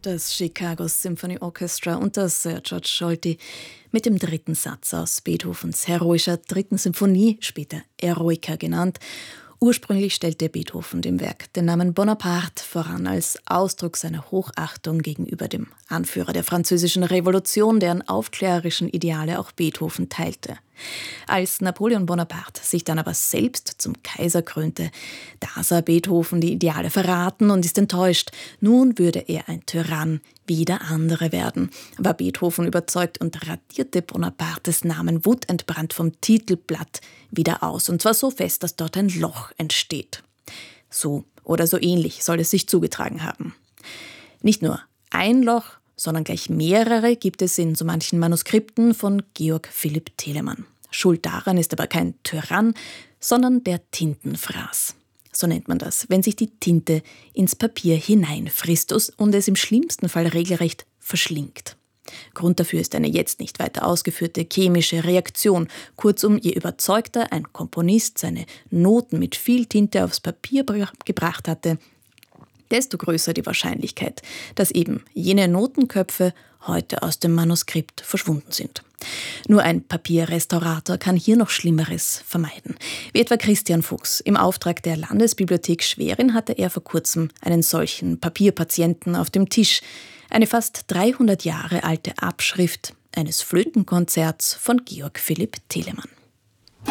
Das Chicago Symphony Orchestra unter Sir George Solti mit dem dritten Satz aus Beethovens heroischer dritten Symphonie, später Eroica genannt. Ursprünglich stellte Beethoven dem Werk den Namen Bonaparte voran als Ausdruck seiner Hochachtung gegenüber dem Anführer der Französischen Revolution, deren aufklärerischen Ideale auch Beethoven teilte. Als Napoleon Bonaparte sich dann aber selbst zum Kaiser krönte, da sah Beethoven die Ideale verraten und ist enttäuscht. Nun würde er ein Tyrann wie jeder andere werden, war Beethoven überzeugt und radierte Bonapartes Namen wutentbrannt vom Titelblatt wieder aus. Und zwar so fest, dass dort ein Loch entsteht. So oder so ähnlich soll es sich zugetragen haben. Nicht nur ein Loch, sondern gleich mehrere gibt es in so manchen Manuskripten von Georg Philipp Telemann. Schuld daran ist aber kein Tyrann, sondern der Tintenfraß. So nennt man das, wenn sich die Tinte ins Papier hineinfrisst und es im schlimmsten Fall regelrecht verschlingt. Grund dafür ist eine jetzt nicht weiter ausgeführte chemische Reaktion. Kurzum, je überzeugter ein Komponist seine Noten mit viel Tinte aufs Papier gebracht hatte, desto größer die Wahrscheinlichkeit, dass eben jene Notenköpfe heute aus dem Manuskript verschwunden sind. Nur ein Papierrestaurator kann hier noch Schlimmeres vermeiden. Wie etwa Christian Fuchs. Im Auftrag der Landesbibliothek Schwerin hatte er vor kurzem einen solchen Papierpatienten auf dem Tisch. Eine fast 300 Jahre alte Abschrift eines Flötenkonzerts von Georg Philipp Telemann.